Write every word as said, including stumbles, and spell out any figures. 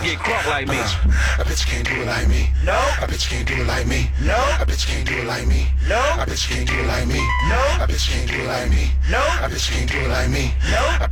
get crunk like me. Uh, a bitch can't do it like me. No. A bitch can't do it like me. No. A bitch can't do it like me. No. A bitch can't do it like me. No. A bitch can't do it like me. No. A bitch can't do it like me. No.